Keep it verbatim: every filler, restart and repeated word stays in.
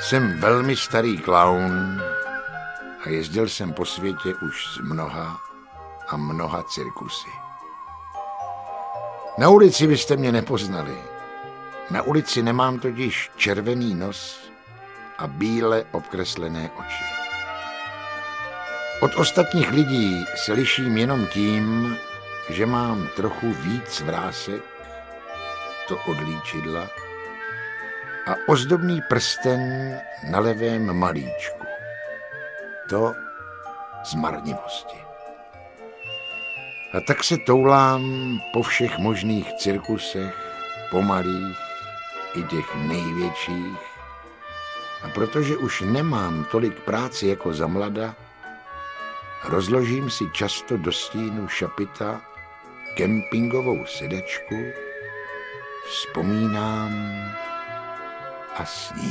Jsem velmi starý klaun a jezdil jsem po světě už s mnoha a mnoha cirkusy. Na ulici byste mě nepoznali. Na ulici nemám totiž červený nos a bíle obkreslené oči. Od ostatních lidí se liším jenom tím, že mám trochu víc vrásek, to od líčidla, a ozdobný prsten na levém malíčku, to z marnivosti. A tak se toulám po všech možných cirkusech, pomalých i těch největších, a protože už nemám tolik práce jako za mlada, rozložím si často do stínu šapita kempingovou sedačku, vzpomínám a sním.